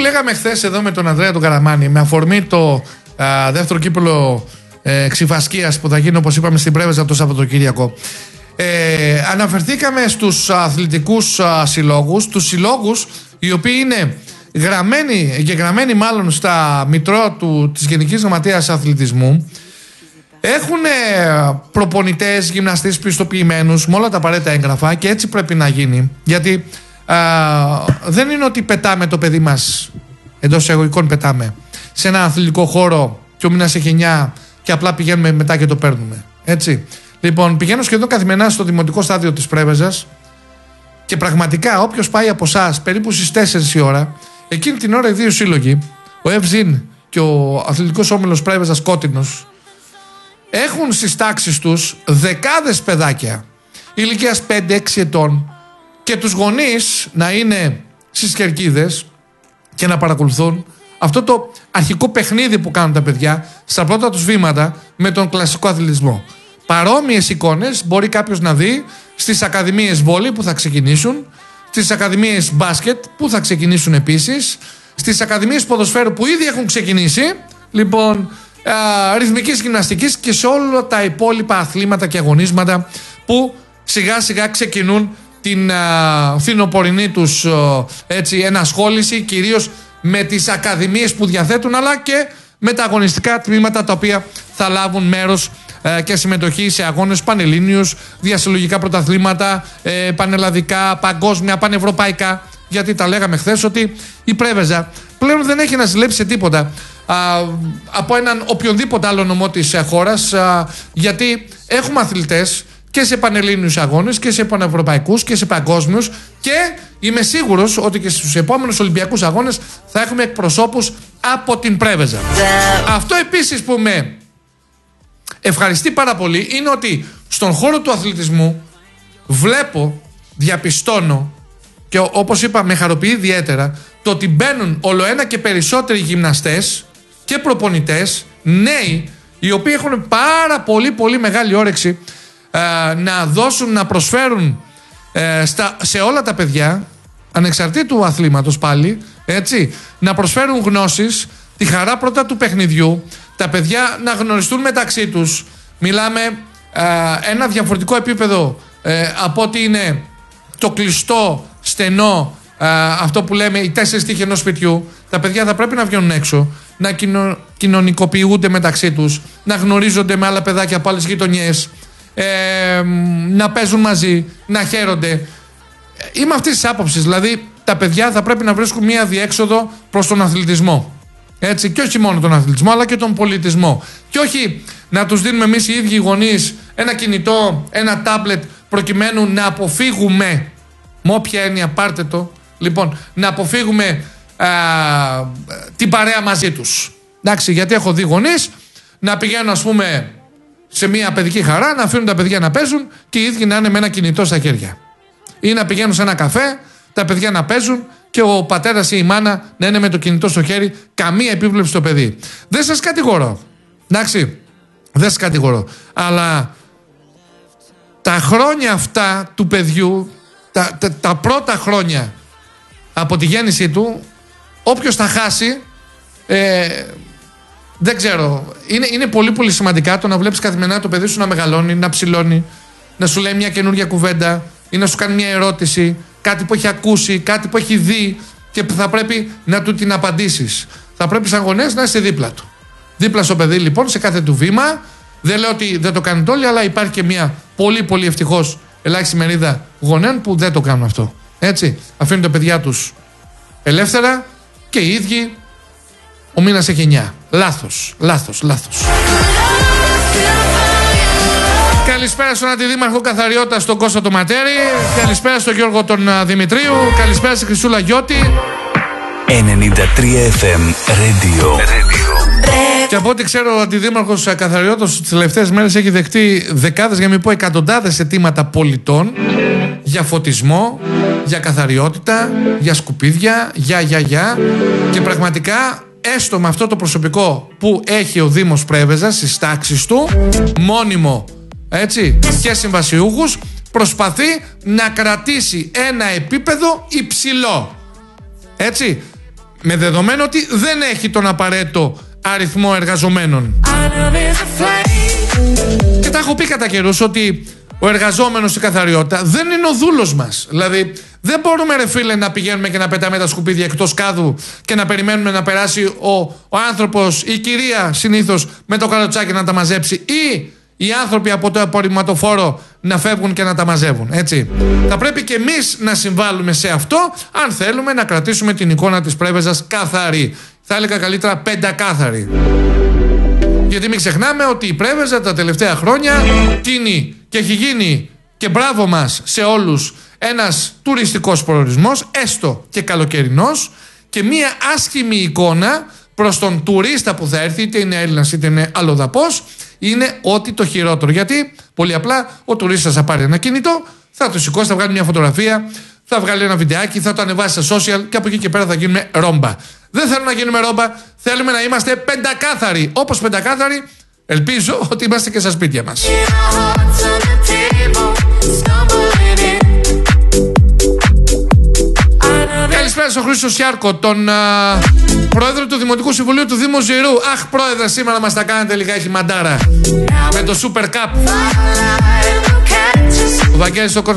λέγαμε χθες εδώ με τον Ανδρέα τον Καραμάνη, με αφορμή το δεύτερο κύπελλο ξυφασκίας που θα γίνει, όπως είπαμε, στην Πρέβεζα το Σαββατοκύριακο, αναφερθήκαμε στους αθλητικούς συλλόγους, τους συλλόγους οι οποίοι είναι γραμμένοι μάλλον στα μητρώα της Γενικής Γραμματείας Αθλητισμού, έχουν προπονητές, γυμναστές πιστοποιημένους με όλα τα απαραίτητα έγγραφα, και έτσι πρέπει να γίνει, γιατί δεν είναι ότι πετάμε το παιδί μας, εντός εισαγωγικών πετάμε, σε ένα αθλητικό χώρο και ο μήνας έχει 9 και απλά πηγαίνουμε μετά και το παίρνουμε. Έτσι. Λοιπόν, πηγαίνω σχεδόν καθημερινά στο δημοτικό στάδιο της Πρέβεζας και πραγματικά όποιος πάει από εσάς περίπου στις 4 η ώρα, εκείνη την ώρα οι δύο σύλλογοι, ο Ευζήν και ο Αθλητικός Όμιλος Πρέβεζας Κότεινος, έχουν στις τάξεις τους δεκάδες παιδάκια ηλικίας 5-6 ετών, και τους γονείς να είναι στις κερκίδες και να παρακολουθούν αυτό το αρχικό παιχνίδι που κάνουν τα παιδιά στα πρώτα τους βήματα με τον κλασικό αθλητισμό. Παρόμοιες εικόνες μπορεί κάποιος να δει στις ακαδημίες βόλεϊ που θα ξεκινήσουν, στις ακαδημίες μπάσκετ που θα ξεκινήσουν επίσης, στις ακαδημίες ποδοσφαίρου που ήδη έχουν ξεκινήσει, λοιπόν, ρυθμικής γυμναστικής και σε όλα τα υπόλοιπα αθλήματα και αγωνίσματα που σιγά σιγά ξεκινούν την φθινοπορεινή τους ενασχόληση, κυρίως με τις ακαδημίες που διαθέτουν, αλλά και με τα αγωνιστικά τμήματα τα οποία θα λάβουν μέρος και συμμετοχή σε αγώνες πανελλήνιους, διασυλλογικά πρωταθλήματα, πανελλαδικά, παγκόσμια, πανευρωπαϊκά. Γιατί τα λέγαμε χθες ότι η Πρέβεζα πλέον δεν έχει να ζηλέψει σε τίποτα από έναν οποιονδήποτε άλλο νομό της χώρας, γιατί έχουμε αθλητές και σε πανελλήνιους αγώνες και σε πανευρωπαϊκούς και σε παγκόσμιους, και είμαι σίγουρος ότι και στους επόμενους Ολυμπιακούς αγώνες θα έχουμε εκπροσώπους από την Πρέβεζα. Αυτό επίσης που με ευχαριστεί πάρα πολύ είναι ότι στον χώρο του αθλητισμού βλέπω, διαπιστώνω, και όπως είπα με χαροποιεί ιδιαίτερα, το ότι μπαίνουν ολοένα και περισσότεροι γυμναστές και προπονητές νέοι, οι οποίοι έχουν πάρα πολύ μεγάλη όρεξη να δώσουν, να προσφέρουν σε όλα τα παιδιά, ανεξαρτήτου αθλήματος πάλι, έτσι, να προσφέρουν γνώσεις, τη χαρά πρώτα του παιχνιδιού, τα παιδιά να γνωριστούν μεταξύ τους. Μιλάμε ένα διαφορετικό επίπεδο από ότι είναι το κλειστό, στενό, αυτό που λέμε οι 4 τείχοι ενός σπιτιού. Τα παιδιά θα πρέπει να βγαίνουν έξω, να κοινωνικοποιούνται μεταξύ τους, να γνωρίζονται με άλλα παιδάκια από άλλες γειτονιές, να παίζουν μαζί, να χαίρονται. Είμαι αυτής της άποψης, δηλαδή τα παιδιά θα πρέπει να βρίσκουν μία διέξοδο προς τον αθλητισμό. Έτσι, και όχι μόνο τον αθλητισμό, αλλά και τον πολιτισμό. Και όχι να τους δίνουμε εμείς οι ίδιοι οι γονείς ένα κινητό, ένα τάμπλετ, προκειμένου να αποφύγουμε, με όποια έννοια πάρτε το, λοιπόν, να αποφύγουμε την παρέα μαζί τους. Εντάξει, γιατί έχω δει γονείς να πηγαίνουν, ας πούμε, σε μια παιδική χαρά, να αφήνουν τα παιδιά να παίζουν και οι ίδιοι να είναι με ένα κινητό στα χέρια. Ή να πηγαίνουν σε ένα καφέ, τα παιδιά να παίζουν και ο πατέρας ή η μάνα να είναι με το κινητό στο χέρι, καμία επίβλεψη στο παιδί. Δεν σας κατηγορώ. Εντάξει, δεν σας κατηγορώ. Αλλά τα χρόνια αυτά του παιδιού, τα πρώτα χρόνια από τη γέννησή του, όποιος θα χάσει, δεν ξέρω, είναι πολύ σημαντικά το να βλέπεις καθημερινά το παιδί σου να μεγαλώνει, να ψηλώνει, να σου λέει μια καινούργια κουβέντα ή να σου κάνει μια ερώτηση, κάτι που έχει ακούσει, κάτι που έχει δει και που θα πρέπει να του την απαντήσεις. Θα πρέπει σαν γονέας να είσαι δίπλα του. Δίπλα στο παιδί λοιπόν σε κάθε του βήμα. Δεν λέω ότι δεν το κάνουν όλοι, αλλά υπάρχει και μια πολύ ευτυχώς ελάχιστη μερίδα γονέων που δεν το κάνουν αυτό. Έτσι, αφήνουν τα παιδιά τους ελεύθερα και οι ίδιοι ο μήνας έχει 9. Λάθος. Καλησπέρα στον Αντιδήμαρχο Καθαριότητας τον Κώστα το Ματέρι. Καλησπέρα στον Γιώργο τον Δημητρίου. Καλησπέρα στη Χρυσούλα Γιώτη. 93 FM Radio. Και από ό,τι ξέρω, ο Αντιδήμαρχος Καθαριότητας τις τελευταίες μέρες έχει δεχτεί δεκάδες, για να μην πω εκατοντάδες αιτήματα πολιτών για φωτισμό, για καθαριότητα, για σκουπίδια, για. Και πραγματικά, έστω με αυτό το προσωπικό που έχει ο Δήμος Πρέβεζας στις τάξεις του, μόνιμο, έτσι, και συμβασιούχους, προσπαθεί να κρατήσει ένα επίπεδο υψηλό. Έτσι, Με δεδομένο ότι δεν έχει τον απαραίτητο αριθμό εργαζομένων. Και τα έχω πει κατά καιρούς ότι ο εργαζόμενος στην καθαριότητα δεν είναι ο δούλος μας. Δηλαδή δεν μπορούμε, ρε φίλε, να πηγαίνουμε και να πετάμε τα σκουπίδια εκτός κάδου και να περιμένουμε να περάσει ο άνθρωπος, η κυρία συνήθως με το καροτσάκι να τα μαζέψει, ή οι άνθρωποι από το απορριμματοφόρο να φεύγουν και να τα μαζεύουν, έτσι. Θα πρέπει και εμείς να συμβάλλουμε σε αυτό, αν θέλουμε να κρατήσουμε την εικόνα της πρέβεζας καθαρή. Θα έλεγα καλύτερα πεντακάθαρη. Γιατί μην ξεχνάμε ότι η πρέβεζα τα τελευταία χρόνια τίνει και έχει γίνει, και μπράβο μας σε όλους, ένας τουριστικός προορισμός, έστω και καλοκαιρινός, και μία άσχημη εικόνα προς τον τουρίστα που θα έρθει, είτε είναι Έλληνας είτε είναι αλλοδαπός, είναι ό,τι το χειρότερο. Γιατί πολύ απλά ο τουρίστας θα πάρει ένα κινητό, θα το σηκώσει, θα βγάλει μια φωτογραφία, θα βγάλει ένα βιντεάκι, θα το ανεβάσει στα social και από εκεί και πέρα θα γίνουμε ρόμπα. Δεν θέλουμε να γίνουμε ρόμπα, θέλουμε να είμαστε πεντακάθαροι. Όπως πεντακάθαροι, ελπίζω ότι είμαστε και στα σπίτια μας. Καλησπέρα στον Χρήστο Σιάρκο, τον πρόεδρο του Δημοτικού Συμβουλίου του Δήμου Ζηρού. Αχ, πρόεδρε, σήμερα μας τα κάνετε λιγάκι μαντάρα με το Super Cup. Ο Βαγγέλης